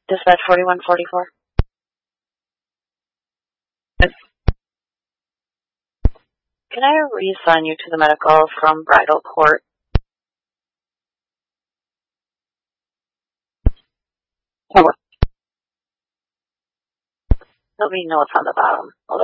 Dispatch 4144. Can I reassign you to the medical from Bridal Court? Let me know what's on the bottom. Hold